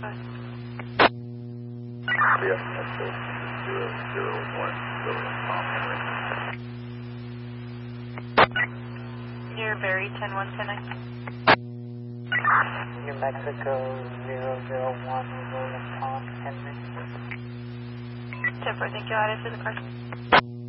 ahead. Yeah, that's it. 001 Tom Henry. You're Barry 10110. New Mexico 001 William Tom Henry. 10-4, thank you. Added to the car.